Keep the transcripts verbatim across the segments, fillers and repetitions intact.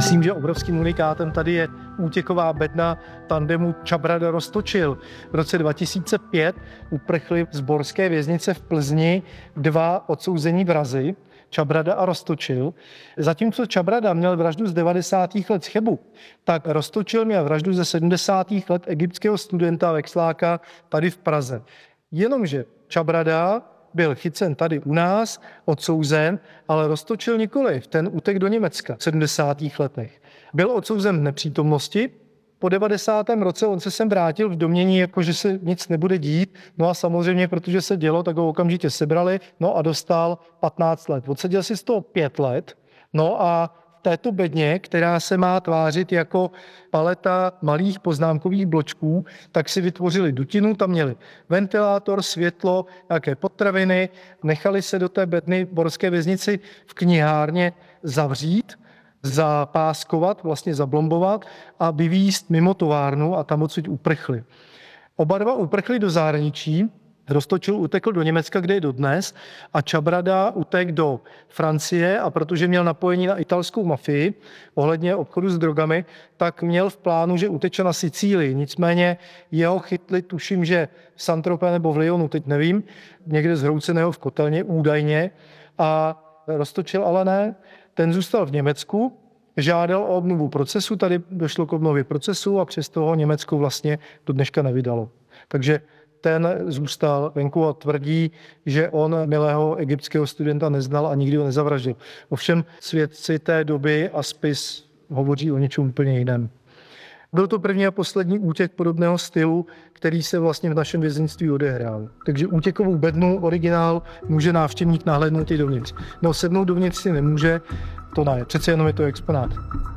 Myslím, že obrovským unikátem tady je útěková bedna tandemu Čabrada-Roztočil. V roce dva tisíce pět uprchli z borské věznice v Plzni dva odsouzení vrazi, Čabrada a Roztočil. Zatímco Čabrada měl vraždu z devadesátých let z Chebu, tak Roztočil měl vraždu ze sedmdesátých let egyptského studenta veksláka tady v Praze. Jenomže Čabrada byl chycen tady u nás, odsouzen, ale Roztočil nikoliv. Ten utek do Německa v sedmdesátých letech. Byl odsouzen v nepřítomnosti. Po devadesátém roce on se sem vrátil v domnění, jako že se nic nebude dít. No a samozřejmě, protože se dělo, tak ho okamžitě sebrali. No a dostal patnáct let. Odseděl si z toho pět let. No a v této bedně, která se má tvářit jako paleta malých poznámkových bločků, tak si vytvořili dutinu, tam měli ventilátor, světlo, nějaké potraviny, nechali se do té bedny v borské věznici v knihárně zavřít, zapáskovat, vlastně zablombovat a vyvízt mimo továrnu a tam odsud uprchli. Oba dva uprchli do zahraničí, Roztočil utekl do Německa, kde je dodnes, a Čabrada utekl do Francie a protože měl napojení na italskou mafii ohledně obchodu s drogami, tak měl v plánu, že uteče na Sicílii. Nicméně jeho chytli, tuším, že v Saint-Tropez nebo v Lyonu, teď nevím, někde zhrouceného v kotelně údajně, a Roztočil ale ne. Ten zůstal v Německu, žádal o obnovu procesu, tady došlo k obnově procesu a přesto ho Německo vlastně do dneška nevydalo. Takže ten zůstal venku a tvrdí, že on milého egyptského studenta neznal a nikdy ho nezavraždil. Ovšem svědci té doby a spis hovoří o něčem úplně jiném. Byl to první a poslední útěk podobného stylu, který se vlastně v našem vězeňství odehrál. Takže útěkovou bednu, originál, může návštěvník nahlédnout i dovnitř. No, sednout dovnitř si nemůže, to ne, přece jenom je to exponát.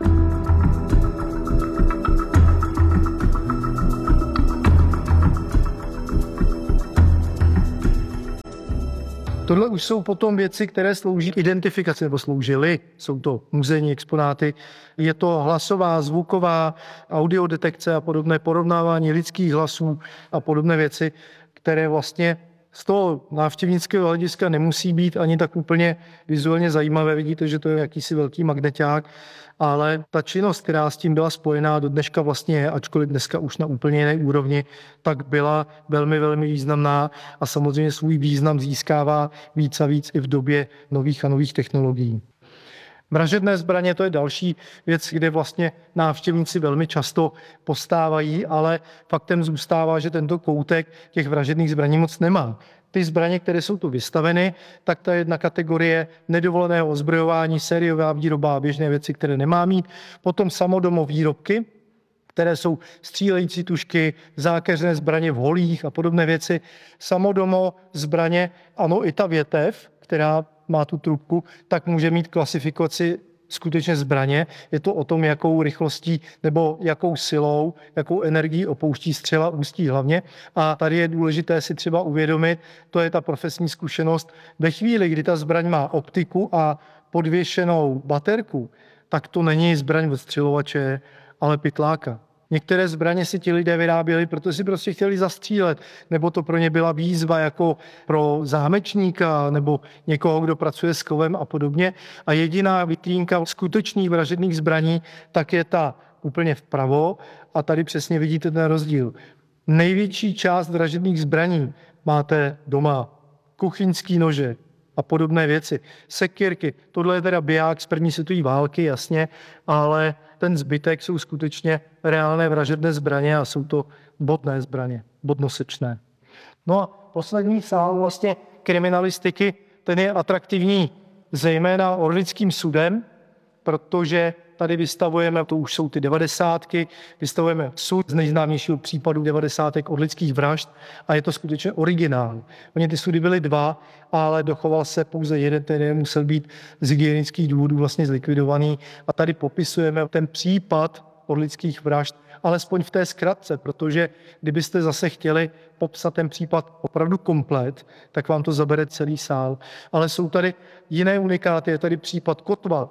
Tohle už jsou potom věci, které slouží k identifikaci, nebo sloužily. Jsou to muzejní exponáty. Je to hlasová, zvuková, audiodetekce a podobné porovnávání lidských hlasů a podobné věci, které vlastně z toho návštěvnického hlediska nemusí být ani tak úplně vizuálně zajímavé. Vidíte, že to je jakýsi velký magneťák, ale ta činnost, která s tím byla spojená, do dneška vlastně je, ačkoliv dneska už na úplně jiné úrovni, tak byla velmi, velmi významná a samozřejmě svůj význam získává víc a víc i v době nových a nových technologií. Vražedné zbraně, to je další věc, kde vlastně návštěvníci velmi často postávají, ale faktem zůstává, že tento koutek těch vražedných zbraní moc nemá. Ty zbraně, které jsou tu vystaveny, tak ta jedna kategorie nedovoleného ozbrojování, sériová výroba a běžné věci, které nemá mít. Potom samodomo výrobky, které jsou střílející tužky, zákeřné zbraně v holích a podobné věci. Samodomo zbraně, ano, i ta větev, která má tu trubku, tak může mít klasifikaci skutečně zbraně. Je to o tom, jakou rychlostí nebo jakou silou, jakou energií opouští střela ústí hlavně. A tady je důležité si třeba uvědomit, to je ta profesní zkušenost, ve chvíli, kdy ta zbraň má optiku a podvěšenou baterku, tak to není zbraň odstřelovače, ale pytláka. Některé zbraně si ti lidé vyráběli, protože si prostě chtěli zastřílet, nebo to pro ně byla výzva jako pro zámečníka nebo někoho, kdo pracuje s kovem a podobně. A jediná vitrínka skutečných vražedných zbraní, tak je ta úplně vpravo a tady přesně vidíte ten rozdíl. Největší část vražedných zbraní máte doma. Kuchyňský nože a podobné věci. Sekírky, tohle je teda biják z první světové války, jasně, ale ten zbytek jsou skutečně reálné vražedné zbraně a jsou to bodné zbraně, bodnosečné. No a poslední sál vlastně kriminalistiky, ten je atraktivní zejména Orlickým sudem, protože tady vystavujeme, to už jsou ty devadesátky, vystavujeme sud z nejznámějšího případu devadesátek orlických vražd a je to skutečně originál. Oni ty sudy byly dva, ale dochoval se pouze jeden, ten musel být z hygienických důvodů vlastně zlikvidovaný a tady popisujeme ten případ orlických vražd, alespoň v té zkratce, protože kdybyste zase chtěli popsat ten případ opravdu komplet, tak vám to zabere celý sál. Ale jsou tady jiné unikáty, je tady případ Kotva,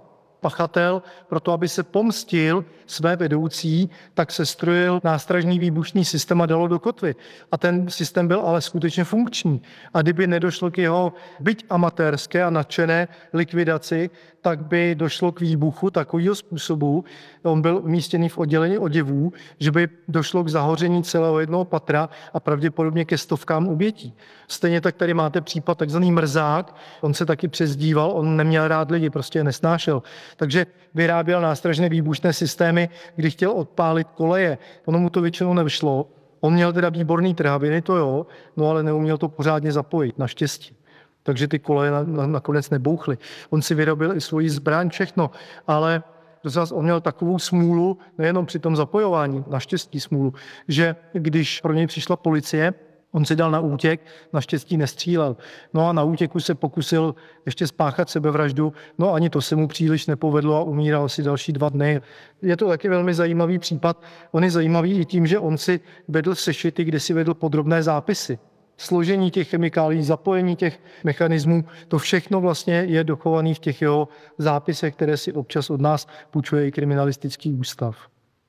pachatel, proto aby se pomstil své vedoucí, tak se strojil nástražný výbušný systém a dalo do kotvy. A ten systém byl ale skutečně funkční. A kdyby nedošlo k jeho byť amatérské a nadšené likvidaci, tak by došlo k výbuchu takového způsobu, on byl umístěný v oddělení oděvů, že by došlo k zahoření celého jednoho patra a pravděpodobně ke stovkám obětí. Stejně tak tady máte případ takzvaný Mrzák, on se taky přezdíval, on neměl rád lidi, prostě je nesnášel. Takže vyráběl nástražné výbušné systémy, kdy chtěl odpálit koleje. Ono mu to většinou nevyšlo. On měl teda výborný trhaviny, to jo, no ale neuměl to pořádně zapojit, naštěstí. Takže ty koleje na, na, nakonec nebouchly. On si vyrobil i svoji zbraň, všechno, ale zase on měl takovou smůlu, nejenom při tom zapojování, naštěstí smůlu, že když pro něj přišla policie, on si dal na útěk, naštěstí nestřílel. No a na útěku se pokusil ještě spáchat sebevraždu, no ani to se mu příliš nepovedlo a umíral asi další dva dny. Je to taky velmi zajímavý případ. On je zajímavý i tím, že on si vedl sešity, kde si vedl podrobné zápisy. Složení těch chemikálií, zapojení těch mechanismů, to všechno vlastně je dochované v těch jeho zápisech, které si občas od nás půjčuje i kriminalistický ústav.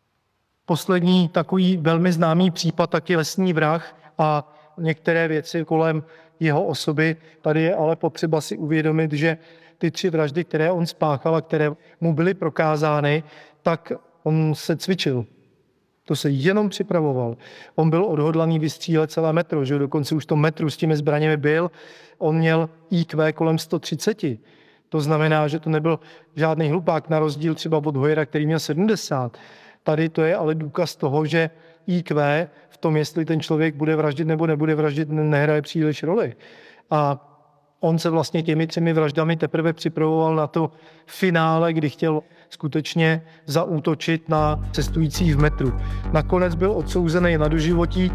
Poslední takový velmi známý případ taky Lesní vrah a některé věci kolem jeho osoby. Tady je ale potřeba si uvědomit, že ty tři vraždy, které on spáchal a které mu byly prokázány, tak on se cvičil. To se jenom připravoval. On byl odhodlaný vystřílet celé metro, že dokonce už to metru s těmi zbraněmi byl. On měl í kvé kolem sto třicet. To znamená, že to nebyl žádný hlupák, na rozdíl třeba od Hojera, který měl sedmdesát. Tady to je ale důkaz toho, že í kvé v tom, jestli ten člověk bude vraždit nebo nebude vraždit, nehraje příliš roli. A on se vlastně těmi třemi vraždami teprve připravoval na to finále, kdy chtěl skutečně zaútočit na cestující v metru. Nakonec byl odsouzený na doživotí.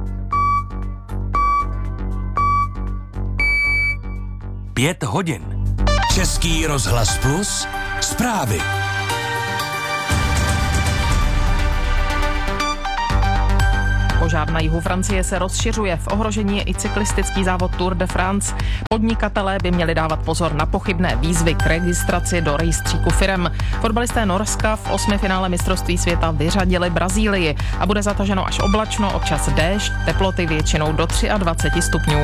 Pět hodin. Český rozhlas Plus. Zprávy. Požár na jihu Francie se rozšiřuje. V ohrožení je i cyklistický závod Tour de France. Podnikatelé by měli dávat pozor na pochybné výzvy k registraci do rejstříku firem. Fotbalisté Norska v osmifinále mistrovství světa vyřadili Brazílii a bude zataženo až oblačno, občas déšť, teploty většinou do dvacet tři stupňů.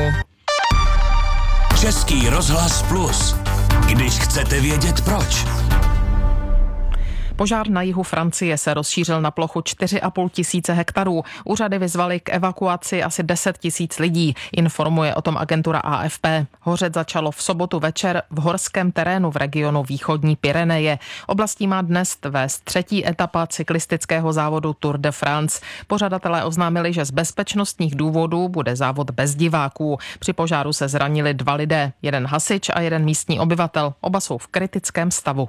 Český rozhlas Plus. Když chcete vědět proč. Požár na jihu Francie se rozšířil na plochu čtyři a půl tisíce hektarů. Úřady vyzvaly k evakuaci asi deset tisíc lidí, informuje o tom agentura A F P. Hořet začalo v sobotu večer v horském terénu v regionu východní Pyreneje. Oblastí má dnes vést třetí etapa cyklistického závodu Tour de France. Pořadatelé oznámili, že z bezpečnostních důvodů bude závod bez diváků. Při požáru se zranili dva lidé, jeden hasič a jeden místní obyvatel. Oba jsou v kritickém stavu.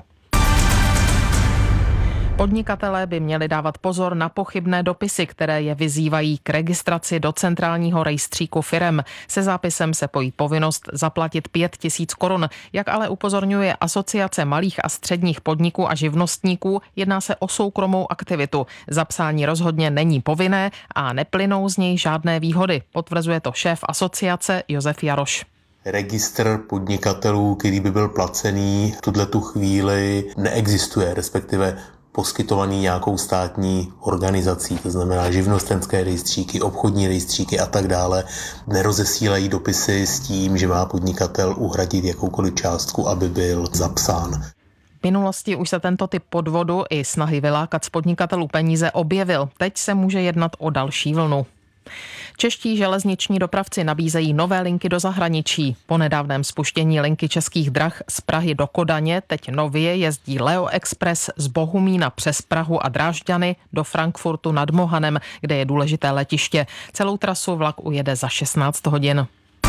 Podnikatelé by měli dávat pozor na pochybné dopisy, které je vyzývají k registraci do centrálního rejstříku firem. Se zápisem se pojí povinnost zaplatit pět tisíc korun. Jak ale upozorňuje Asociace malých a středních podniků a živnostníků, jedná se o soukromou aktivitu. Zapsání rozhodně není povinné a neplynou z něj žádné výhody. Potvrzuje to šéf asociace Josef Jaroš. Registr podnikatelů, který by byl placený, v tuhletu chvíli neexistuje, respektive poskytovaný nějakou státní organizací, to znamená živnostenské rejstříky, obchodní rejstříky a tak dále, nerozesílají dopisy s tím, že má podnikatel uhradit jakoukoliv částku, aby byl zapsán. V minulosti už se tento typ podvodu i snahy vylákat z podnikatelů peníze objevil. Teď se může jednat o další vlnu. Čeští železniční dopravci nabízejí nové linky do zahraničí. Po nedávném spuštění linky Českých drah z Prahy do Kodaně teď nově jezdí Leo Express z Bohumína přes Prahu a Drážďany do Frankfurtu nad Mohanem, kde je důležité letiště. Celou trasu vlak ujede za šestnáct hodin.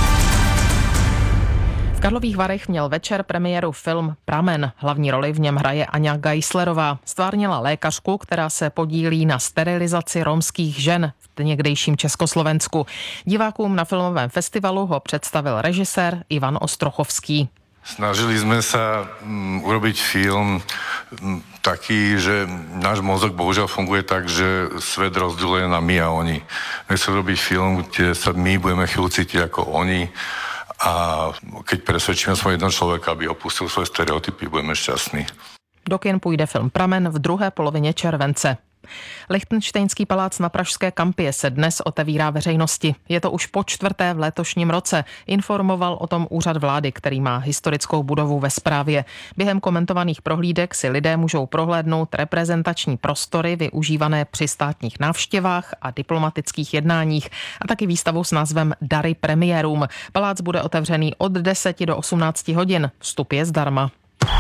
V Karlových Varech měl večer premiéru film Pramen. Hlavní roli v něm hraje Aňa Geislerová. Stvárnila lékařku, která se podílí na sterilizaci romských žen v někdejším Československu. Divákům na filmovém festivalu ho představil režisér Ivan Ostrochovský. Snažili sme sa um, urobiť film um, taký, že náš mozog bohužiaľ funguje tak, že svet rozdeľuje na my a oni. Nechcem robiť film, kde sa my budeme chvíľu cítiť ako oni a keď presvedčíme svoj jedného človeka, aby opustil svoje stereotypy, budeme šťastní. Do kin půjde film Pramen v druhé polovině července. Lichtenštejnský palác na pražské Kampě se dnes otevírá veřejnosti. Je to už po čtvrté v letošním roce. Informoval o tom úřad vlády, který má historickou budovu ve správě. Během komentovaných prohlídek si lidé můžou prohlédnout reprezentační prostory využívané při státních návštěvách a diplomatických jednáních a taky výstavu s názvem Dary premiérům. Palác bude otevřený od deseti do osmnácti hodin. Vstup je zdarma.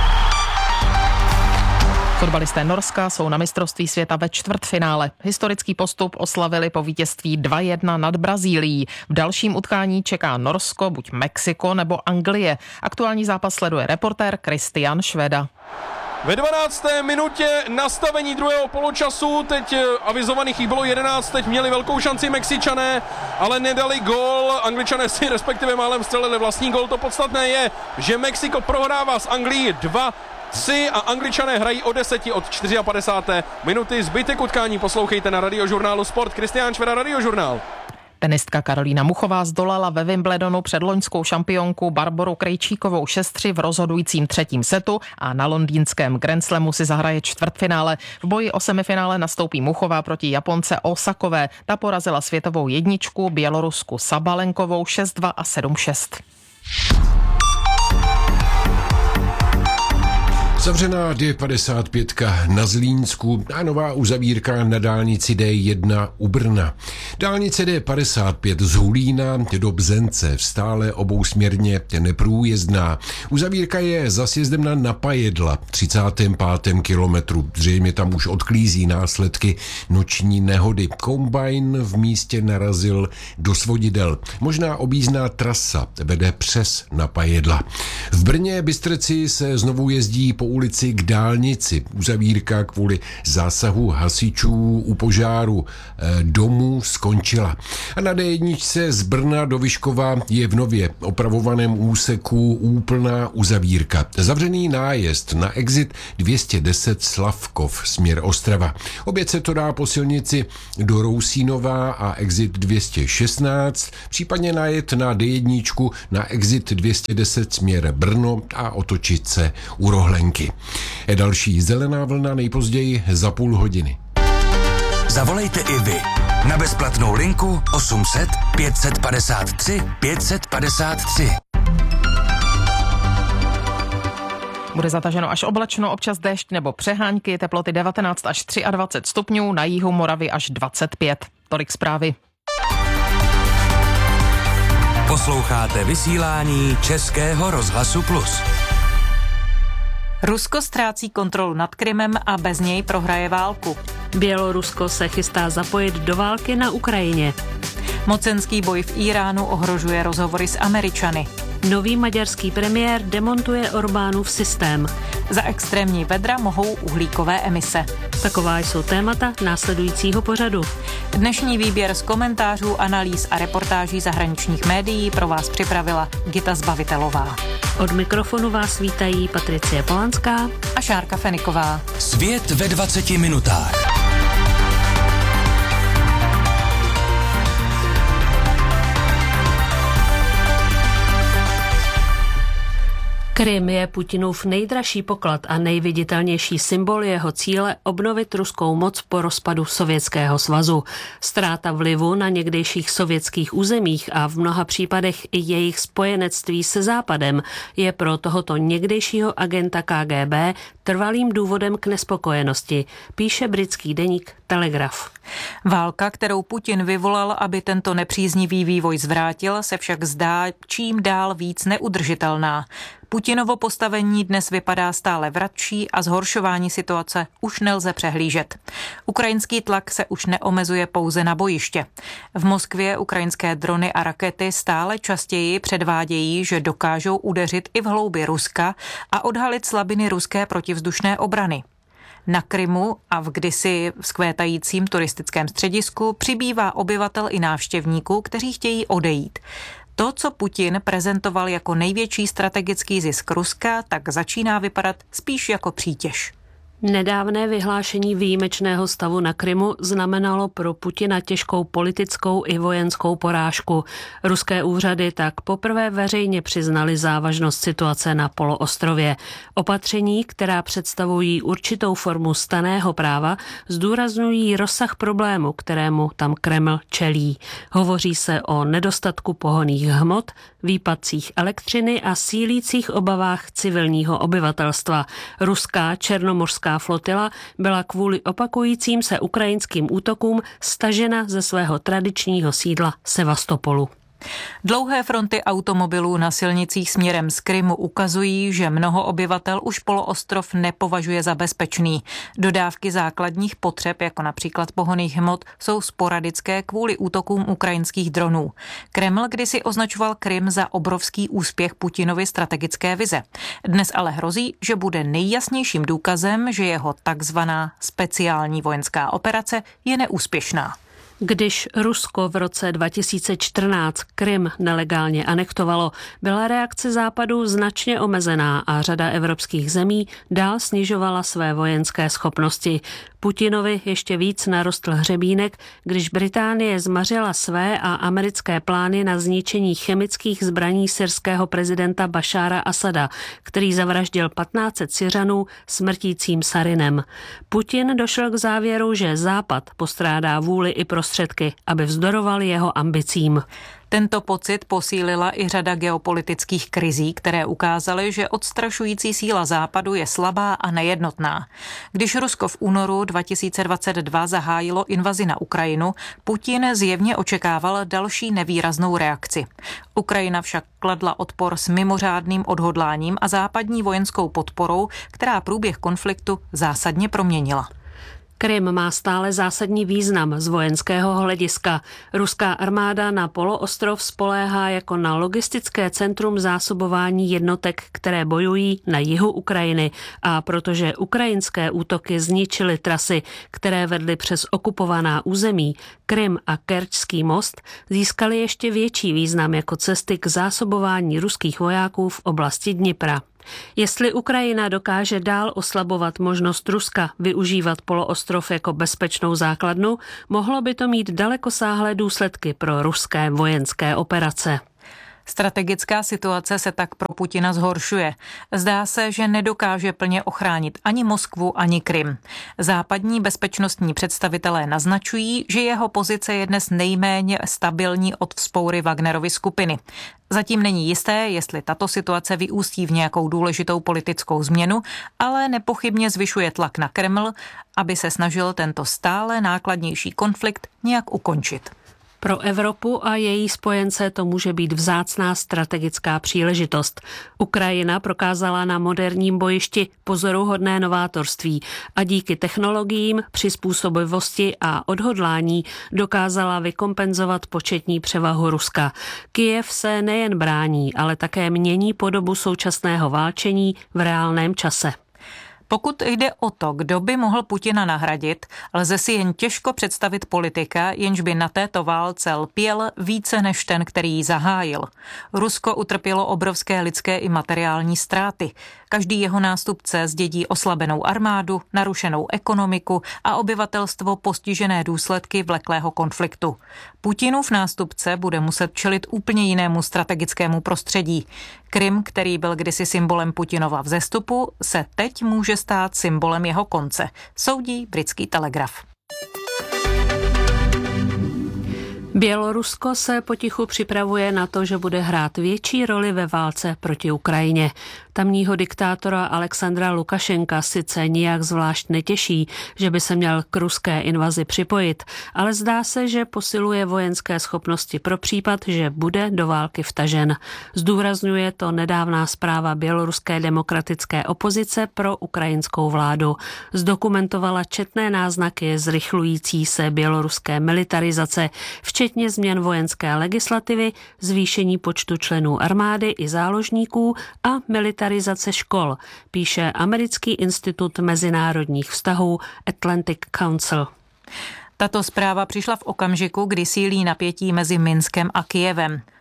Fotbalisté Norska jsou na mistrovství světa ve čtvrtfinále. Historický postup oslavili po vítězství dva jedna nad Brazílií. V dalším utkání čeká Norsko, buď Mexiko nebo Anglie. Aktuální zápas sleduje reportér Kristian Šveda. Ve dvanácté minutě nastavení druhého poločasu, teď avizovaných jich bylo jedenáct, teď měli velkou šanci Mexičané, ale nedali gól. Angličané si respektive málem střelili vlastní gól. To podstatné je, že Mexiko prohrává s Anglií dva tři a Angličané hrají o deseti od padesáté čtvrté minuty. Zbytek utkání poslouchejte na Radiožurnálu Sport. Kristián Šveda, Radiožurnál. Tenistka Karolína Muchová zdolala ve Wimbledonu předloňskou šampionku Barboru Krejčíkovou šest tři v rozhodujícím třetím setu a na londýnském Grand Slamu si zahraje čtvrtfinále. V boji o semifinále nastoupí Muchová proti Japonce Osakové. Ta porazila světovou jedničku Bělorusku Sabalenkovou šest dva a sedm šest. Zavřená D padesát pět na Zlínsku a nová uzavírka na dálnici D jedna u Brna. Dálnice D padesát pět z Hulína do Bzence v stále obousměrně neprůjezdná. Uzavírka je za sjezdem na Napajedla, třicátém pátém kilometru. Zřejmě tam už odklízí následky noční nehody. Kombajn v místě narazil do svodidel. Možná objízdná trasa vede přes Napajedla. V Brně Bystrci se znovu jezdí po ulici k dálnici. Uzavírka kvůli zásahu hasičů u požáru e, domů skončila. A na D jedna z Brna do Vyškova je v nově opravovaném úseku úplná uzavírka. Zavřený nájezd na exit dvě stě deset Slavkov směr Ostrava. Opět se to dá po silnici do Rousínova a exit dvě stě šestnáct, případně najet na D jedna na exit dvě stě deset směr Brno a otočit se u Rohlenky. Je další zelená vlna nejpozději za půl hodiny. Zavolejte i vy na bezplatnou linku osm set pět set padesát tři pět set padesát tři. Bude zataženo až oblačno, občas déšť nebo přehánky, teploty devatenáct až dvacet tři stupňů, na jihu Moravy až dvacet pět. Tolik zprávy. Posloucháte vysílání Českého rozhlasu Plus. Rusko ztrácí kontrolu nad Krymem a bez něj prohraje válku. Bělorusko se chystá zapojit do války na Ukrajině. Mocenský boj v Iránu ohrožuje rozhovory s Američany. Nový maďarský premiér demontuje Orbánův systém. Za extrémní vedra mohou uhlíkové emise. Taková jsou témata následujícího pořadu. Dnešní výběr z komentářů, analýz a reportáží zahraničních médií pro vás připravila Gita Zbavitelová. Od mikrofonu vás vítají Patricie Polanská a Šárka Feniková. Svět ve dvaceti minutách. Krym je Putinův nejdražší poklad a nejviditelnější symbol jeho cíle obnovit ruskou moc po rozpadu Sovětského svazu. Ztráta vlivu na někdejších sovětských územích a v mnoha případech i jejich spojenectví se Západem je pro tohoto někdejšího agenta K G B trvalým důvodem k nespokojenosti, píše britský deník Telegraf. Válka, kterou Putin vyvolal, aby tento nepříznivý vývoj zvrátil, se však zdá čím dál víc neudržitelná. Putinovo postavení dnes vypadá stále vratčí a zhoršování situace už nelze přehlížet. Ukrajinský tlak se už neomezuje pouze na bojiště. V Moskvě ukrajinské drony a rakety stále častěji předvádějí, že dokážou udeřit i v hloubi Ruska a odhalit slabiny ruské protivzdušné obrany. Na Krymu a v kdysi vzkvétajícím turistickém středisku přibývá obyvatel i návštěvníků, kteří chtějí odejít. To, co Putin prezentoval jako největší strategický zisk Ruska, tak začíná vypadat spíš jako přítěž. Nedávné vyhlášení výjimečného stavu na Krymu znamenalo pro Putina těžkou politickou i vojenskou porážku. Ruské úřady tak poprvé veřejně přiznali závažnost situace na poloostrově. Opatření, která představují určitou formu stanného práva, zdůrazňují rozsah problému, kterému tam Kreml čelí. Hovoří se o nedostatku pohonných hmot, výpadcích elektřiny a sílících obavách civilního obyvatelstva. Ruská černomořská flotila byla kvůli opakujícím se ukrajinským útokům stažena ze svého tradičního sídla Sevastopolu. Dlouhé fronty automobilů na silnicích směrem z Krymu ukazují, že mnoho obyvatel už poloostrov nepovažuje za bezpečný. Dodávky základních potřeb, jako například pohonných hmot, jsou sporadické kvůli útokům ukrajinských dronů. Kreml kdysi označoval Krym za obrovský úspěch Putinovy strategické vize. Dnes ale hrozí, že bude nejjasnějším důkazem, že jeho takzvaná speciální vojenská operace je neúspěšná. Když Rusko v roce dva tisíce čtrnáct Krym nelegálně anektovalo, byla reakce Západu značně omezená a řada evropských zemí dál snižovala své vojenské schopnosti. Putinovi ještě víc narostl hřebínek, když Británie zmařila své a americké plány na zničení chemických zbraní syrského prezidenta Bašára Asada, který zavraždil patnáct set Syřanů smrtícím sarinem. Putin došel k závěru, že Západ postrádá vůli i prostředky, aby vzdoroval jeho ambicím. Tento pocit posílila i řada geopolitických krizí, které ukázaly, že odstrašující síla Západu je slabá a nejednotná. Když Rusko v únoru dva tisíce dvacet dva zahájilo invazi na Ukrajinu, Putin zjevně očekával další nevýraznou reakci. Ukrajina však kladla odpor s mimořádným odhodláním a západní vojenskou podporou, která průběh konfliktu zásadně proměnila. Krym má stále zásadní význam z vojenského hlediska. Ruská armáda na poloostrov spoléhá jako na logistické centrum zásobování jednotek, které bojují na jihu Ukrajiny. A protože ukrajinské útoky zničily trasy, které vedly přes okupovaná území, Krym a Kerčský most získaly ještě větší význam jako cesty k zásobování ruských vojáků v oblasti Dnipra. Jestli Ukrajina dokáže dál oslabovat možnost Ruska využívat poloostrov jako bezpečnou základnu, mohlo by to mít dalekosáhlé důsledky pro ruské vojenské operace. Strategická situace se tak pro Putina zhoršuje. Zdá se, že nedokáže plně ochránit ani Moskvu, ani Krym. Západní bezpečnostní představitelé naznačují, že jeho pozice je dnes nejméně stabilní od vzpoury Wagnerovy skupiny. Zatím není jisté, jestli tato situace vyústí v nějakou důležitou politickou změnu, ale nepochybně zvyšuje tlak na Kreml, aby se snažil tento stále nákladnější konflikt nějak ukončit. Pro Evropu a její spojence to může být vzácná strategická příležitost. Ukrajina prokázala na moderním bojišti pozoruhodné novátorství a díky technologiím, přizpůsobivosti a odhodlání dokázala vykompenzovat početní převahu Ruska. Kyjev se nejen brání, ale také mění podobu současného válčení v reálném čase. Pokud jde o to, kdo by mohl Putina nahradit, lze si jen těžko představit politika, jenž by na této válce lpěl více než ten, který ji zahájil. Rusko utrpělo obrovské lidské i materiální ztráty. Každý jeho nástupce zdědí oslabenou armádu, narušenou ekonomiku a obyvatelstvo postižené důsledky vleklého konfliktu. Putinův nástupce bude muset čelit úplně jinému strategickému prostředí. Krym, který byl kdysi symbolem Putinova vzestupu, se teď může stát symbolem jeho konce, soudí britský Telegraf. Bělorusko se potichu připravuje na to, že bude hrát větší roli ve válce proti Ukrajině. Tamního diktátora Alexandra Lukašenka sice nijak zvlášť netěší, že by se měl k ruské invazi připojit, ale zdá se, že posiluje vojenské schopnosti pro případ, že bude do války vtažen. Zdůrazňuje to nedávná zpráva běloruské demokratické opozice pro ukrajinskou vládu. Zdokumentovala četné náznaky zrychlující se běloruské militarizace, včetně změn vojenské legislativy, zvýšení počtu členů armády i záložníků a militarizace škol, píše Americký institut mezinárodních vztahů Atlantic Council. Tato zpráva přišla v okamžiku, kdy sílí napětí mezi Minskem a Kyjevem.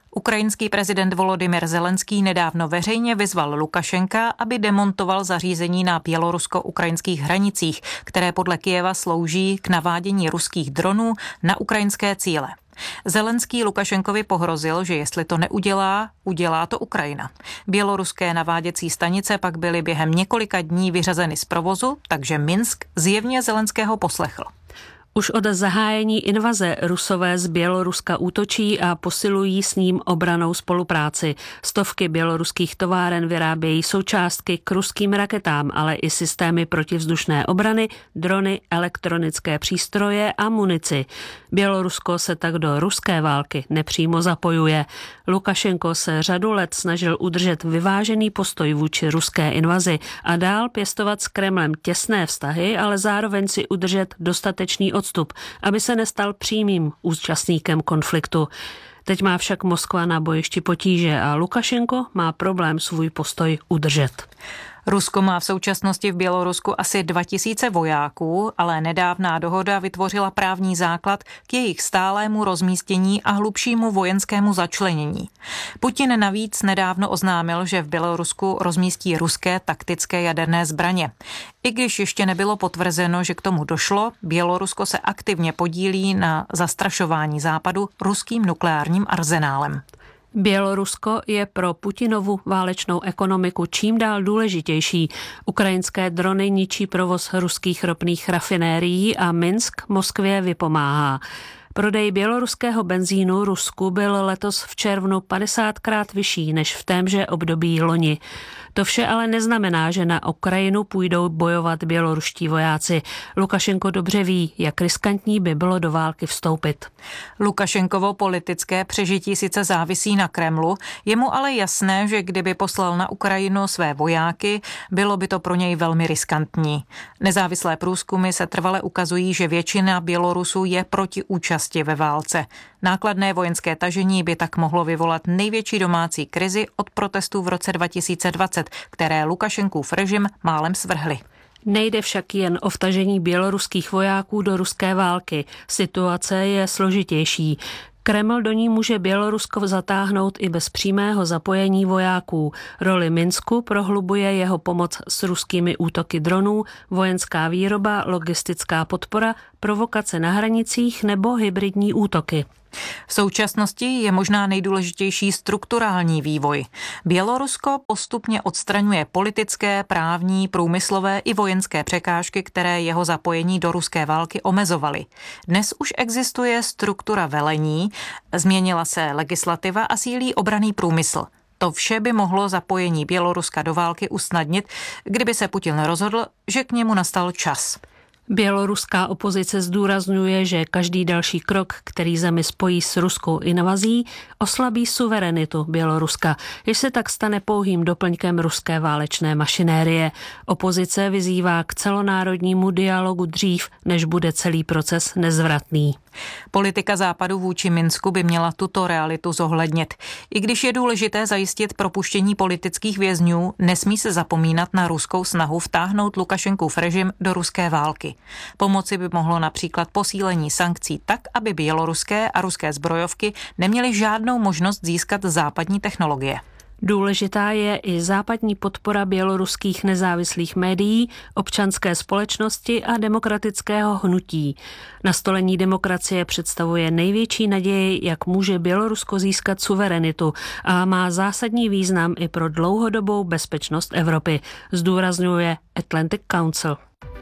Ukrajinský prezident Volodymyr Zelenský nedávno veřejně vyzval Lukašenka, aby demontoval zařízení na bělorusko-ukrajinských hranicích, které podle Kyjeva slouží k navádění ruských dronů na ukrajinské cíle. Zelenský Lukašenkovi pohrozil, že jestli to neudělá, udělá to Ukrajina. Běloruské naváděcí stanice pak byly během několika dní vyřazeny z provozu, takže Minsk zjevně Zelenského poslechl. Už od zahájení invaze Rusové z Běloruska útočí a posilují s ním obrannou spolupráci. Stovky běloruských továren vyrábějí součástky k ruským raketám, ale i systémy protivzdušné obrany, drony, elektronické přístroje a munici. Bělorusko se tak do ruské války nepřímo zapojuje. Lukašenko se řadu let snažil udržet vyvážený postoj vůči ruské invazi a dál pěstovat s Kremlem těsné vztahy, ale zároveň si udržet dostatečný odstup, aby se nestal přímým účastníkem konfliktu. Teď má však Moskva na bojišti potíže a Lukašenko má problém svůj postoj udržet. Rusko má v současnosti v Bělorusku asi dva tisíce vojáků, ale nedávná dohoda vytvořila právní základ k jejich stálému rozmístění a hlubšímu vojenskému začlenění. Putin navíc nedávno oznámil, že v Bělorusku rozmístí ruské taktické jaderné zbraně. I když ještě nebylo potvrzeno, že k tomu došlo, Bělorusko se aktivně podílí na zastrašování Západu ruským nukleárním arzenálem. Bělorusko je pro Putinovu válečnou ekonomiku čím dál důležitější. Ukrajinské drony ničí provoz ruských ropných rafinérií a Minsk Moskvě vypomáhá. Prodej běloruského benzínu Rusku byl letos v červnu padesátkrát vyšší než v témže období loni. To vše ale neznamená, že na Ukrajinu půjdou bojovat běloruští vojáci. Lukašenko dobře ví, jak riskantní by bylo do války vstoupit. Lukašenkovo politické přežití sice závisí na Kremlu, je mu ale jasné, že kdyby poslal na Ukrajinu své vojáky, bylo by to pro něj velmi riskantní. Nezávislé průzkumy se trvale ukazují, že většina Bělorusů je proti účasti ve válce. Nákladné vojenské tažení by tak mohlo vyvolat největší domácí krizi od protestů v roce dva tisíce dvacet, které Lukašenkův režim málem svrhly. Nejde však jen o vtažení běloruských vojáků do ruské války. Situace je složitější. Kreml do ní může Bělorusko zatáhnout i bez přímého zapojení vojáků. Roli Minsku prohlubuje jeho pomoc s ruskými útoky dronů, vojenská výroba, logistická podpora, provokace na hranicích nebo hybridní útoky. V současnosti je možná nejdůležitější strukturální vývoj. Bělorusko postupně odstraňuje politické, právní, průmyslové i vojenské překážky, které jeho zapojení do ruské války omezovaly. Dnes už existuje struktura velení, změnila se legislativa a sílí obranný průmysl. To vše by mohlo zapojení Běloruska do války usnadnit, kdyby se Putin rozhodl, že k němu nastal čas. Běloruská opozice zdůrazňuje, že každý další krok, který zemi spojí s ruskou invazí, oslabí suverenitu Běloruska, jež se tak stane pouhým doplňkem ruské válečné mašinérie. Opozice vyzývá k celonárodnímu dialogu dřív, než bude celý proces nezvratný. Politika Západu vůči Minsku by měla tuto realitu zohlednit. I když je důležité zajistit propuštění politických vězňů, nesmí se zapomínat na ruskou snahu vtáhnout Lukašenkův režim do ruské války. Pomoci by mohlo například posílení sankcí tak, aby běloruské a ruské zbrojovky neměly žádnou možnost získat západní technologie. Důležitá je i západní podpora běloruských nezávislých médií, občanské společnosti a demokratického hnutí. Nastolení demokracie představuje největší naději, jak může Bělorusko získat suverenitu a má zásadní význam i pro dlouhodobou bezpečnost Evropy, zdůrazňuje Atlantic Council.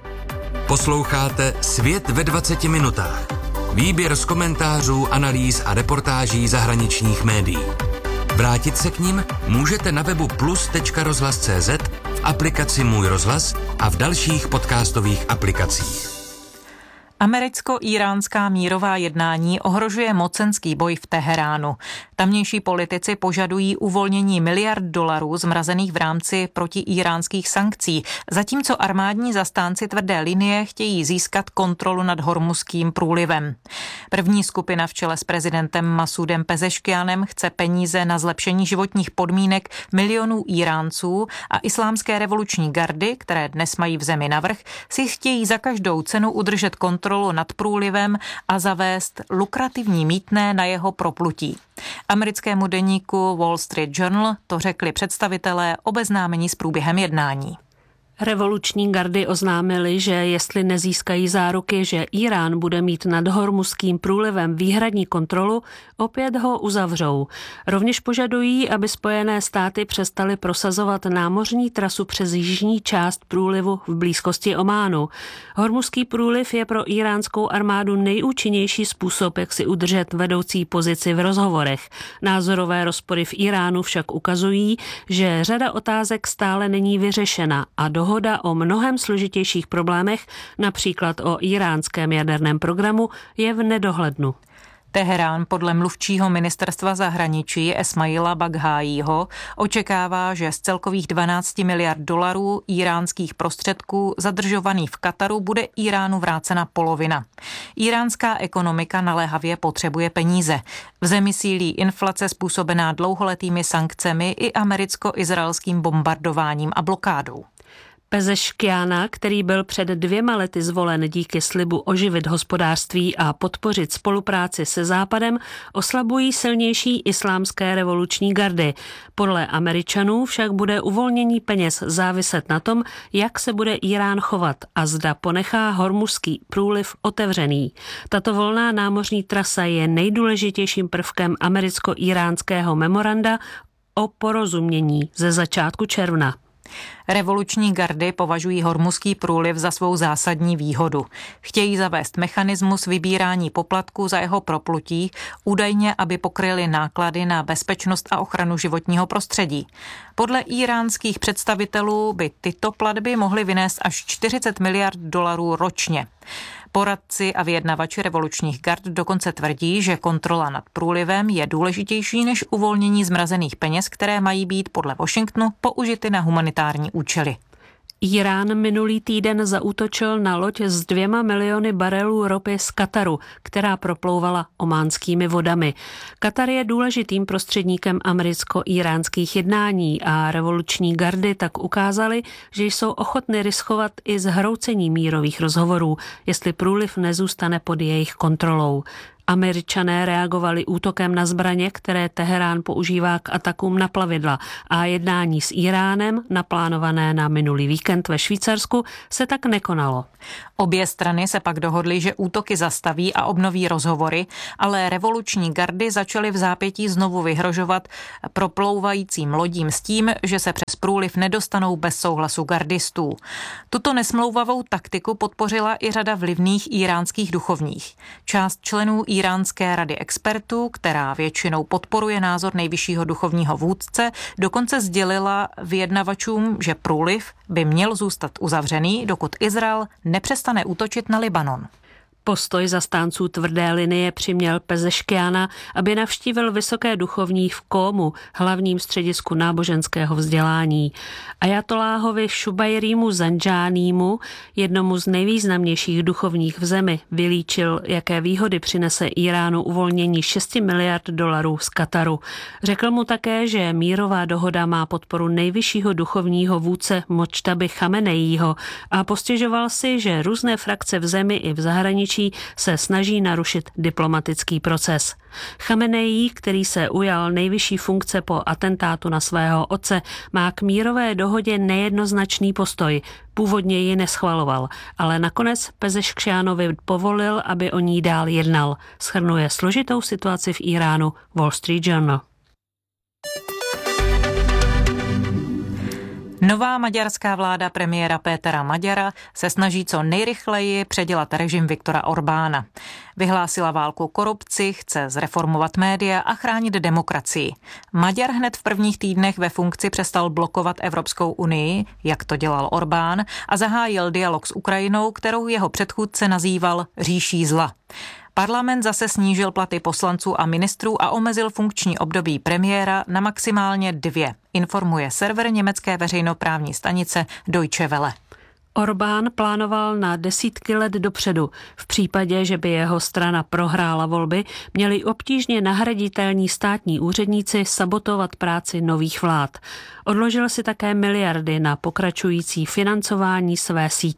Posloucháte Svět ve dvaceti minutách. Výběr z komentářů, analýz a reportáží zahraničních médií. Vrátit se k nim můžete na webu plus tečka rozhlas tečka cé zet, v aplikaci Můj rozhlas a v dalších podcastových aplikacích. Americko-íránská mírová jednání ohrožuje mocenský boj v Teheránu. Tamnější politici požadují uvolnění miliard dolarů zmrazených v rámci protiíránských sankcí, zatímco armádní zastánci tvrdé linie chtějí získat kontrolu nad Hormuzským průlivem. První skupina v čele s prezidentem Masudem Pezeškianem chce peníze na zlepšení životních podmínek milionů Íránců a islámské revoluční gardy, které dnes mají v zemi navrch, si chtějí za každou cenu udržet kontrolu kontrolu nad průlivem a zavést lukrativní mýtné na jeho proplutí. Americkému deníku Wall Street Journal to řekli představitelé obeznámení s průběhem jednání. Revoluční gardy oznámili, že jestli nezískají záruky, že Irán bude mít nad Hormuzským průlivem výhradní kontrolu, opět ho uzavřou. Rovněž požadují, aby Spojené státy přestaly prosazovat námořní trasu přes jižní část průlivu v blízkosti Ománu. Hormuzský průliv je pro iránskou armádu nejúčinnější způsob, jak si udržet vedoucí pozici v rozhovorech. Názorové rozpory v Iránu však ukazují, že řada otázek stále není vyřešena a do Dohoda o mnohem složitějších problémech, například o iránském jaderném programu, je v nedohlednu. Teherán podle mluvčího ministerstva zahraničí Esmaila Baghájího očekává, že z celkových dvanáct miliard dolarů iránských prostředků zadržovaných v Kataru bude Iránu vrácena polovina. Iránská ekonomika naléhavě potřebuje peníze. V zemi sílí inflace způsobená dlouholetými sankcemi i americko-izraelským bombardováním a blokádou. Pezeškiana, který byl před dvěma lety zvolen díky slibu oživit hospodářství a podpořit spolupráci se Západem, oslabují silnější islámské revoluční gardy. Podle Američanů však bude uvolnění peněz záviset na tom, jak se bude Irán chovat a zda ponechá Hormuzský průliv otevřený. Tato volná námořní trasa je nejdůležitějším prvkem americko-iránského memoranda o porozumění ze začátku června. Revoluční gardy považují Hormuzský průliv za svou zásadní výhodu. Chtějí zavést mechanismus vybírání poplatku za jeho proplutí, údajně, aby pokryli náklady na bezpečnost a ochranu životního prostředí. Podle iránských představitelů by tyto platby mohly vynést až čtyřicet miliard dolarů ročně. Poradci a vyjednavači revolučních gard dokonce tvrdí, že kontrola nad průlivem je důležitější než uvolnění zmrazených peněz, které mají být podle Washingtonu použity na humanitární účely. Irán minulý týden zaútočil na loď s dvěma miliony barelů ropy z Kataru, která proplouvala ománskými vodami. Katar je důležitým prostředníkem americko-iránských jednání a revoluční gardy tak ukázaly, že jsou ochotny riskovat i zhroucení mírových rozhovorů, jestli průliv nezůstane pod jejich kontrolou. Američané reagovali útokem na zbraně, které Teherán používá k atakům na plavidla a jednání s Iránem, naplánované na minulý víkend ve Švýcarsku, se tak nekonalo. Obě strany se pak dohodly, že útoky zastaví a obnoví rozhovory, ale revoluční gardy začaly v zápětí znovu vyhrožovat proplouvajícím lodím s tím, že se přes průliv nedostanou bez souhlasu gardistů. Tuto nesmlouvavou taktiku podpořila i řada vlivných iránských duchovních. Část členů Iránské rady expertů, která většinou podporuje názor nejvyššího duchovního vůdce, dokonce sdělila vyjednavačům, že průliv by měl zůstat uzavřený, dokud Izrael nepřestane útočit na Libanon. Postoj zastánců tvrdé linie přiměl Pezeškiana, aby navštívil vysoké duchovní v Kómu, hlavním středisku náboženského vzdělání. Ajatoláhovi Šubajrímu Zanjánímu, jednomu z nejvýznamnějších duchovních v zemi, vylíčil, jaké výhody přinese Iránu uvolnění šest miliard dolarů z Kataru. Řekl mu také, že mírová dohoda má podporu nejvyššího duchovního vůdce Močtaby Chameneího a postěžoval si, že různé frakce v zemi i v zahraničí se snaží narušit diplomatický proces. Chameneí, který se ujal nejvyšší funkce po atentátu na svého otce, má k mírové dohodě nejednoznačný postoj. Původně ji neschvaloval, ale nakonec Pezeškianovi povolil, aby o ní dál jednal. Shrnuje složitou situaci v Iránu Wall Street Journal. Nová maďarská vláda premiéra Pétera Maďara se snaží co nejrychleji předělat režim Viktora Orbána. Vyhlásila válku korupci, chce zreformovat média a chránit demokracii. Maďar hned v prvních týdnech ve funkci přestal blokovat Evropskou unii, jak to dělal Orbán, a zahájil dialog s Ukrajinou, kterou jeho předchůdce nazýval říší zla. Parlament zase snížil platy poslanců a ministrů a omezil funkční období premiéra na maximálně dvě, informuje server německé veřejnoprávní stanice Deutsche Welle. Orbán plánoval na desítky let dopředu. V případě, že by jeho strana prohrála volby, měli obtížně nahraditelní státní úředníci sabotovat práci nových vlád. Odložil si také miliardy na pokračující financování své sítě.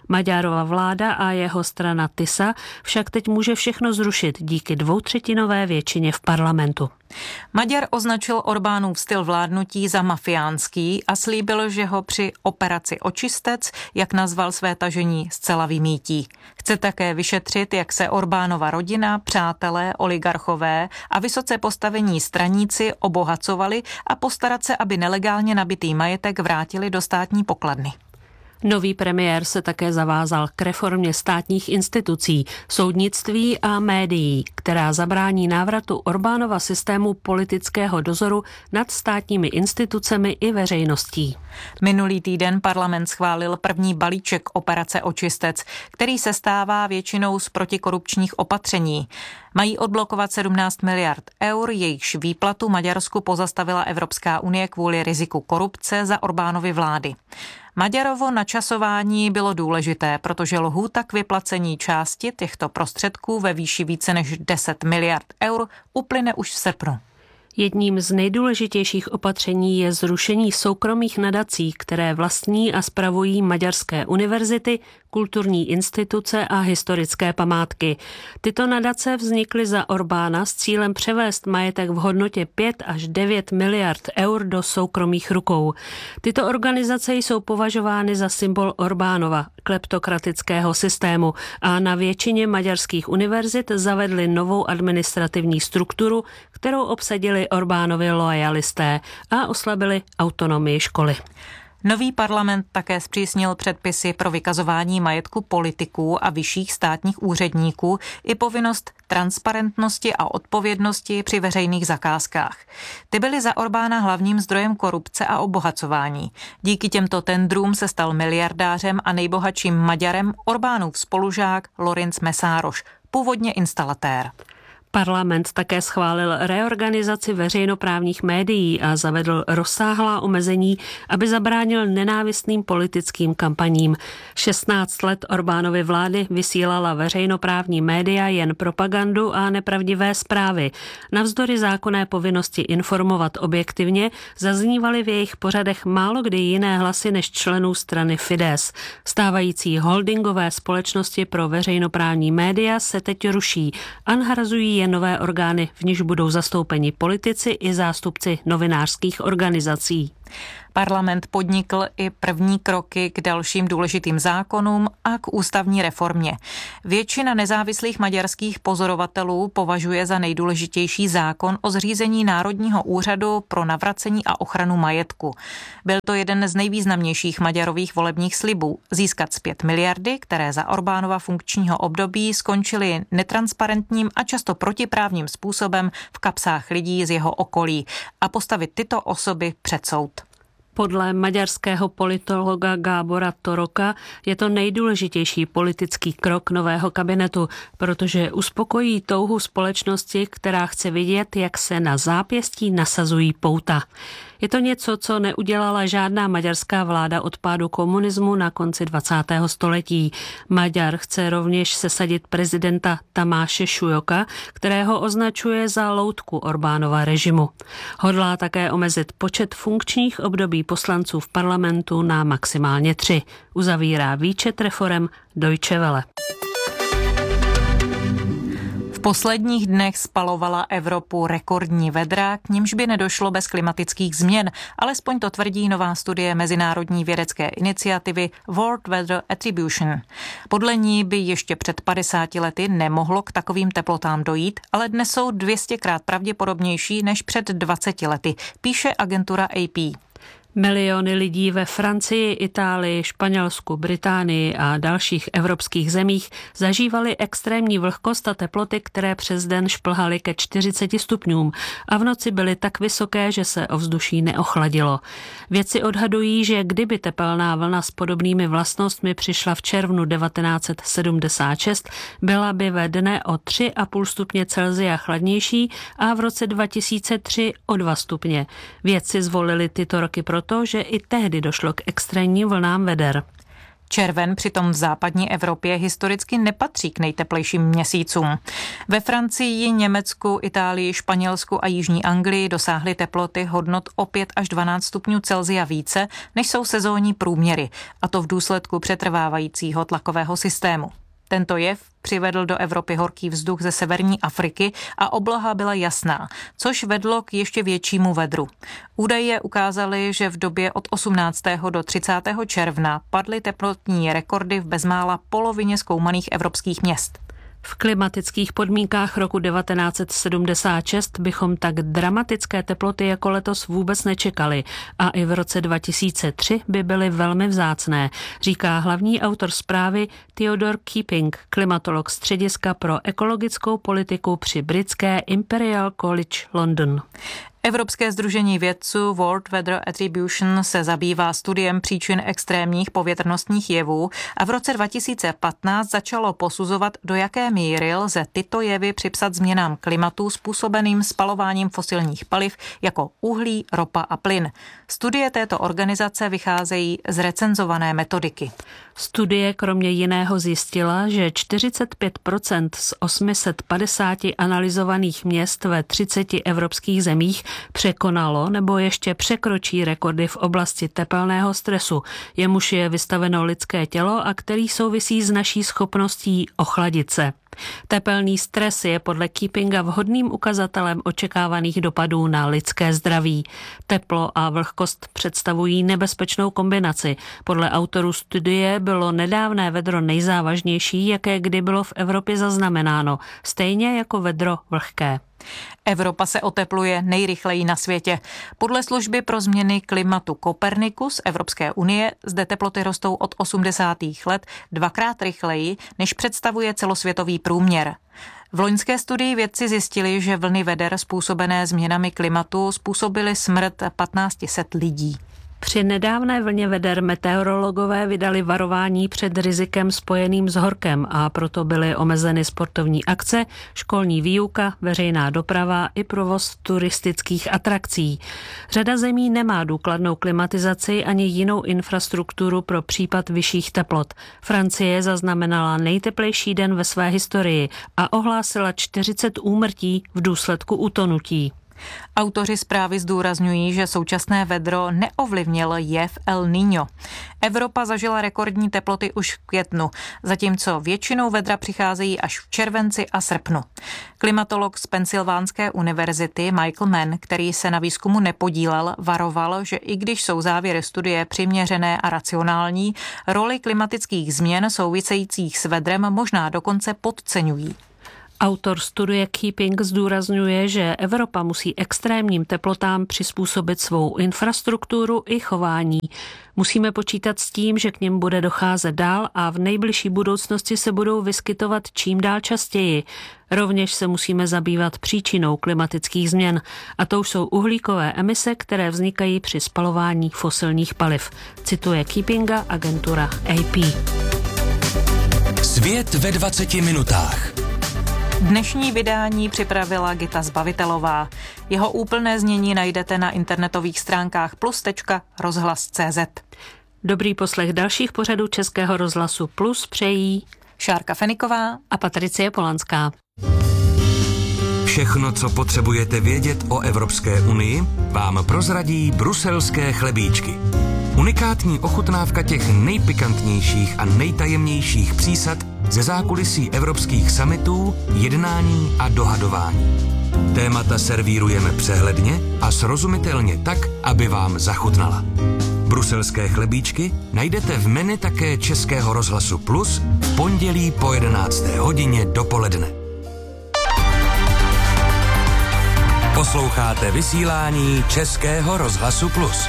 Maďarova vláda a jeho strana Tisa však teď může všechno zrušit díky dvoutřetinové většině v parlamentu. Maďar označil Orbánův styl vládnutí za mafiánský a slíbil, že ho při operaci Očistec, jak nazval své tažení, zcela vymítí. Chce také vyšetřit, jak se Orbánova rodina, přátelé, oligarchové a vysoce postavení straníci obohacovali a postarat se, aby nelegálně nabitý majetek vrátili do státní pokladny. Nový premiér se také zavázal k reformě státních institucí, soudnictví a médií, která zabrání návratu Orbánova systému politického dozoru nad státními institucemi i veřejností. Minulý týden parlament schválil první balíček operace Očistec, který se stává většinou z protikorupčních opatření. Mají odblokovat sedmnáct miliard eur, jejichž výplatu Maďarsku pozastavila Evropská unie kvůli riziku korupce za Orbánovy vlády. Maďarovo načasování bylo důležité, protože lhůta k vyplacení části těchto prostředků ve výši více než deset miliard eur uplyne už v srpnu. Jedním z nejdůležitějších opatření je zrušení soukromých nadací, které vlastní a spravují maďarské univerzity, kulturní instituce a historické památky. Tyto nadace vznikly za Orbána s cílem převést majetek v hodnotě pět až devět miliard eur do soukromých rukou. Tyto organizace jsou považovány za symbol Orbánova kleptokratického systému a na většině maďarských univerzit zavedly novou administrativní strukturu, kterou obsadili Orbánovi loajalisté a oslabili autonomii školy. Nový parlament také zpřísnil předpisy pro vykazování majetku politiků a vyšších státních úředníků i povinnost transparentnosti a odpovědnosti při veřejných zakázkách. Ty byly za Orbána hlavním zdrojem korupce a obohacování. Díky těmto tendrům se stal miliardářem a nejbohatším Maďarem Orbánův spolužák Lőrinc Mészáros, původně instalatér. Parlament také schválil reorganizaci veřejnoprávních médií a zavedl rozsáhlá omezení, aby zabránil nenávistným politickým kampaním. šestnáct let Orbánovy vlády vysílala veřejnoprávní média jen propagandu a nepravdivé zprávy. Navzdory zákonné povinnosti informovat objektivně zaznívaly v jejich pořadech málo kdy jiné hlasy než členů strany Fidesz. Stávající holdingové společnosti pro veřejnoprávní média se teď ruší a nahrazují nové orgány, v nichž budou zastoupeni politici i zástupci novinářských organizací. Parlament podnikl i první kroky k dalším důležitým zákonům a k ústavní reformě. Většina nezávislých maďarských pozorovatelů považuje za nejdůležitější zákon o zřízení Národního úřadu pro navracení a ochranu majetku. Byl to jeden z nejvýznamnějších Maďarových volebních slibů. Získat zpět miliardy, které za Orbánova funkčního období skončily netransparentním a často protiprávním způsobem v kapsách lidí z jeho okolí a postavit tyto osoby před soud. Podle maďarského politologa Gábora Toroka je to nejdůležitější politický krok nového kabinetu, protože uspokojí touhu společnosti, která chce vidět, jak se na zápěstí nasazují pouta. Je to něco, co neudělala žádná maďarská vláda od pádu komunismu na konci dvacátého století. Maďar chce rovněž sesadit prezidenta Tamáše Šujoka, kterého označuje za loutku Orbánova režimu. Hodlá také omezit počet funkčních období poslanců v parlamentu na maximálně tři. Uzavírá výčet reforem Deutsche Welle. V posledních dnech spalovala Evropu rekordní vedra, k nimž by nedošlo bez klimatických změn, alespoň to tvrdí nová studie mezinárodní vědecké iniciativy World Weather Attribution. Podle ní by ještě před padesáti lety nemohlo k takovým teplotám dojít, ale dnes jsou dvě stěkrát pravděpodobnější než před dvaceti lety, píše agentura A P. Miliony lidí ve Francii, Itálii, Španělsku, Británii a dalších evropských zemích zažívali extrémní vlhkost a teploty, které přes den šplhaly ke čtyřiceti stupňům a v noci byly tak vysoké, že se ovzduší neochladilo. Vědci odhadují, že kdyby tepelná vlna s podobnými vlastnostmi přišla v červnu devatenáct set sedmdesát šest, byla by ve dne o tři a půl stupně Celsia chladnější a v roce dva tisíce tři o dva stupně. Vědci zvolili tyto roky proto, že i tehdy došlo k extrémním vlnám veder. Červen přitom v západní Evropě historicky nepatří k nejteplejším měsícům. Ve Francii, Německu, Itálii, Španělsku a Jižní Anglii dosáhly teploty hodnot o pět až dvanáct stupňů Celsia více, než jsou sezónní průměry, a to v důsledku přetrvávajícího tlakového systému. Tento jev přivedl do Evropy horký vzduch ze severní Afriky a obloha byla jasná, což vedlo k ještě většímu vedru. Údaje ukázaly, že v době od osmnáctého do třicátého června padly teplotní rekordy v bezmála polovině zkoumaných evropských měst. V klimatických podmínkách roku devatenáct set sedmdesát šest bychom tak dramatické teploty jako letos vůbec nečekali a i v roce dva tisíce tři by byly velmi vzácné, říká hlavní autor zprávy Theodore Keeping, klimatolog Střediska pro ekologickou politiku při britské Imperial College London. Evropské sdružení vědců World Weather Attribution se zabývá studiem příčin extrémních povětrnostních jevů a v roce dva tisíce patnáct začalo posuzovat, do jaké míry lze tyto jevy připsat změnám klimatu způsobeným spalováním fosilních paliv jako uhlí, ropa a plyn. Studie této organizace vycházejí z recenzované metodiky. Studie kromě jiného zjistila, že čtyřicet pět procent z osm set padesát analyzovaných měst ve třiceti evropských zemích překonalo nebo ještě překročí rekordy v oblasti tepelného stresu, jemuž je vystaveno lidské tělo a který souvisí s naší schopností ochladit se. Tepelný stres je podle Keepinga vhodným ukazatelem očekávaných dopadů na lidské zdraví. Teplo a vlhkost představují nebezpečnou kombinaci. Podle autorů studie bylo nedávné vedro nejzávažnější, jaké kdy bylo v Evropě zaznamenáno, stejně jako vedro vlhké. Evropa se otepluje nejrychleji na světě. Podle služby pro změny klimatu Copernicus Evropské unie zde teploty rostou od osmdesátých let dvakrát rychleji, než představuje celosvětový průměr. V loňské studii vědci zjistili, že vlny veder způsobené změnami klimatu způsobily smrt patnáct set lidí. Při nedávné vlně veder meteorologové vydali varování před rizikem spojeným s horkem a proto byly omezeny sportovní akce, školní výuka, veřejná doprava i provoz turistických atrakcí. Řada zemí nemá důkladnou klimatizaci ani jinou infrastrukturu pro případ vyšších teplot. Francie zaznamenala nejteplejší den ve své historii a ohlásila čtyřicet úmrtí v důsledku utonutí. Autoři zprávy zdůrazňují, že současné vedro neovlivnil jev El Niño. Evropa zažila rekordní teploty už v květnu, zatímco většinou vedra přicházejí až v červenci a srpnu. Klimatolog z Pensylvánské univerzity Michael Mann, který se na výzkumu nepodílel, varoval, že i když jsou závěry studie přiměřené a racionální, roli klimatických změn souvisejících s vedrem možná dokonce podceňují. Autor studie Keeping zdůrazňuje, že Evropa musí extrémním teplotám přizpůsobit svou infrastrukturu i chování. Musíme počítat s tím, že k nim bude docházet dál a v nejbližší budoucnosti se budou vyskytovat čím dál častěji. Rovněž se musíme zabývat příčinou klimatických změn, a to jsou uhlíkové emise, které vznikají při spalování fosilních paliv. Cituje Keepinga agentura A P. Svět ve dvaceti minutách. Dnešní vydání připravila Gita Zbavitelová. Jeho úplné znění najdete na internetových stránkách plus tečka rozhlas tečka cé zet. Dobrý poslech dalších pořadů Českého rozhlasu Plus přejí Šárka Feniková a Patricie Polanská. Všechno, co potřebujete vědět o Evropské unii, vám prozradí bruselské chlebíčky. Unikátní ochutnávka těch nejpikantnějších a nejtajemnějších přísad ze zákulisí evropských summitů, jednání a dohadování. Témata servírujeme přehledně a srozumitelně tak, aby vám zachutnala. Bruselské chlebíčky najdete v menu také Českého rozhlasu Plus v pondělí po jedenácté hodině dopoledne. Posloucháte vysílání Českého rozhlasu Plus.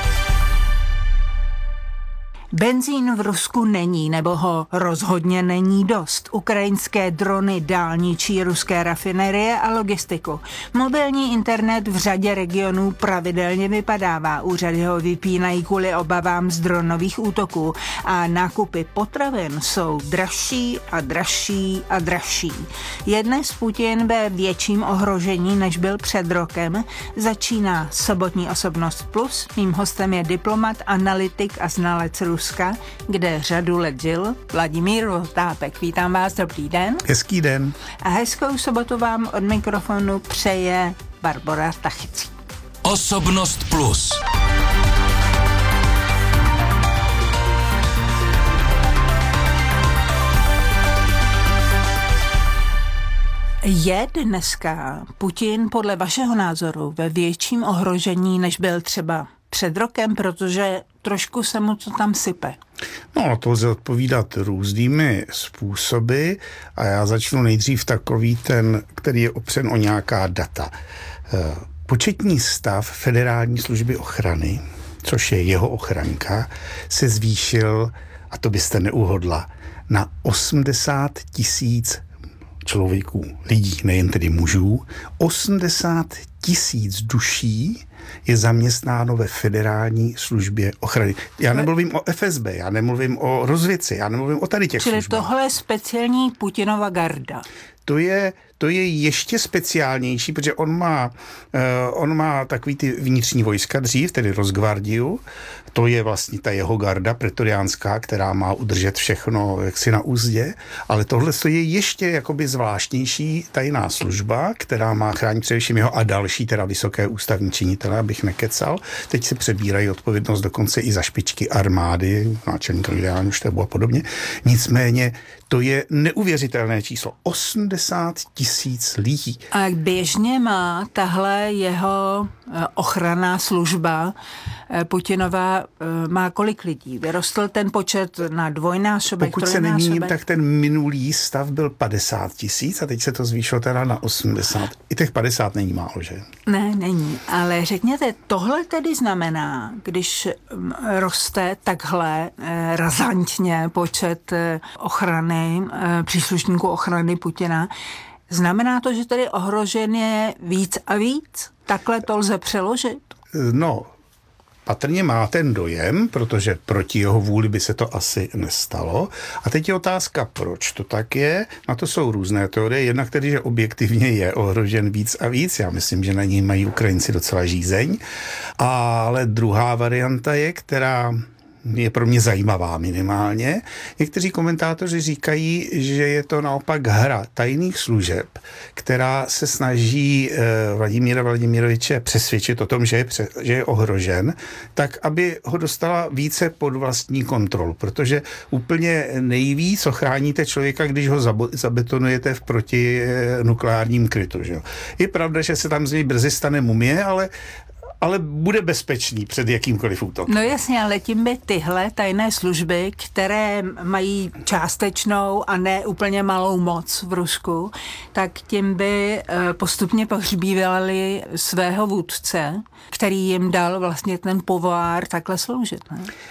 Benzín v Rusku není, nebo ho rozhodně není dost. Ukrajinské drony dálničí ruské rafinerie a logistiku. Mobilní internet v řadě regionů pravidelně vypadává. Úřady ho vypínají kvůli obavám z dronových útoků. A nákupy potravin jsou dražší a dražší a dražší. Je dnes Putin ve větším ohrožení, než byl před rokem. Začíná sobotní Osobnost Plus. Mým hostem je diplomat, analytik a znalec Ruska Ruska, kde řadu let žil Vladimír Votápek. Vítám vás, dobrý den. Hezký den. A hezkou sobotu vám od mikrofonu přeje Barbora Tachicí. Osobnost plus. Je dneska Putin podle vašeho názoru ve větším ohrožení, než byl třeba před rokem, protože trošku se mu to tam sype? No, to lze odpovídat různými způsoby a já začnu nejdřív takový ten, který je opřen o nějaká data. Početní stav Federální služby ochrany, což je jeho ochranka, se zvýšil, a to byste neuhodla, na osmdesát tisíc člověků, lidí, nejen tedy mužů. osmdesát tisíc duší je zaměstnáno ve Federální službě ochrany. Já nemluvím o F S B, já nemluvím o rozvědce, já nemluvím o tady těch Čili službách. tohle je speciální Putinova garda. To je, to je ještě speciálnější, protože on má, uh, on má takový ty vnitřní vojska dřív, tedy Rosgvardiu, to je vlastně ta jeho garda pretoriánská, která má udržet všechno jaksi na úzdě, ale tohle je ještě jakoby zvláštnější tajná služba, která má chránit především jeho a další teda vysoké ústavní činitele, abych nekecal. Teď se přebírají odpovědnost dokonce i za špičky armády, náčelník generálního štábu a podobně. Nicméně to je neuvěřitelné číslo. osmdesát tisíc lidí. A běžně má tahle jeho ochranná služba Putinova má kolik lidí? Vyrostl ten počet na dvojnásobek, Pokud se nemýlím, tak ten minulý stav byl padesát tisíc a teď se to zvýšilo teda na osmdesát. I těch padesát není málo, že? Ne, není. Ale řekněte, tohle tedy znamená, když roste takhle razantně počet ochrany, příslušníků ochrany Putina, znamená to, že tedy ohrožen je víc a víc? Takhle to lze přeložit? No, patrně má ten dojem, protože proti jeho vůli by se to asi nestalo. A teď je otázka, proč to tak je. Na to jsou různé teorie. Jedna, který, že objektivně je ohrožen víc a víc. Já myslím, že na ní mají Ukrajinci docela žízeň. Ale druhá varianta je, která je pro mě zajímavá minimálně. Někteří komentátoři říkají, že je to naopak hra tajných služeb, která se snaží eh, Vladimíra Vladimiroviče přesvědčit o tom, že je, pře- že je ohrožen, tak aby ho dostala více pod vlastní kontrolu, protože úplně nejvíc ochráníte člověka, když ho zabo- zabetonujete v protinukleárním krytu. Že? Je pravda, že se tam z něj brzy stane mumie, ale ale bude bezpečný před jakýmkoliv útokem. No jasně, ale tím by tyhle tajné služby, které mají částečnou a ne úplně malou moc v Rusku, tak tím by postupně pohřbívali svého vůdce, který jim dal vlastně ten povolár takhle sloužit. Ne?